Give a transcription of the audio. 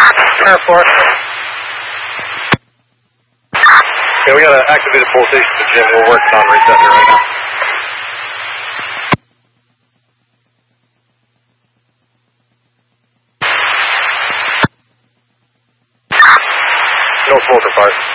Air Force. Okay, we got an activated pull station to Jim. We're working on resetting right now. No smoke apart.